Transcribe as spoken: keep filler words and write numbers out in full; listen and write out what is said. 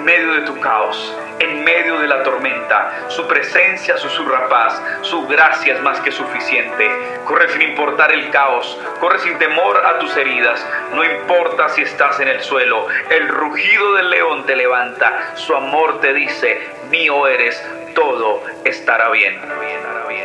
en medio de tu caos, en medio de la tormenta. Su presencia susurra paz, su gracia es más que suficiente. Corre sin importar el caos, corre sin temor a tus heridas. No importa si estás en el suelo, el rugido del león te levanta. Su amor te dice, mío eres, todo estará bien.